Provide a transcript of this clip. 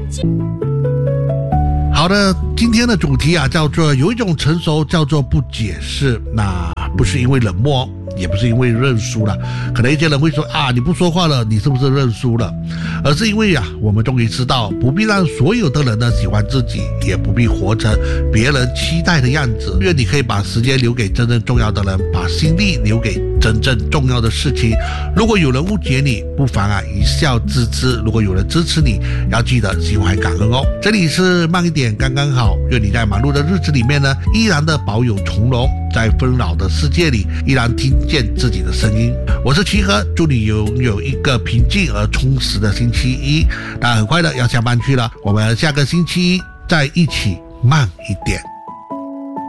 好的，今天的主题叫做有一种成熟叫做不解释，那不是因为冷漠，也不是因为认输了，可能一些人会说你不说话了，你是不是认输了？而是因为我们终于知道，不必让所有的人呢喜欢自己，也不必活成别人期待的样子。愿你可以把时间留给真正重要的人，把心力留给真正重要的事情。如果有人误解你，不妨一笑置之；如果有人支持你，要记得心怀感恩哦。这里是慢一点刚刚好，愿你在忙碌的日子里面呢，依然的保有从容，在纷扰的世界里依然听见自己的声音。我是齐和，祝你拥有一个平静而充实的星期一。那很快的要下班去了，我们下个星期一再一起慢一点。